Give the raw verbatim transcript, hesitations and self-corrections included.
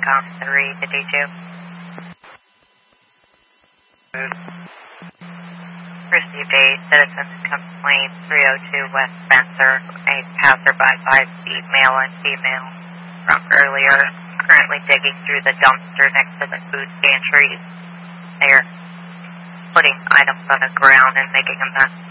Mecom three fifty-two. Received a citizen complaint three oh two West Spencer, a passerby five feet male and female from earlier, currently digging through the dumpster next to the food pantries. They are putting items on the ground and making a mess.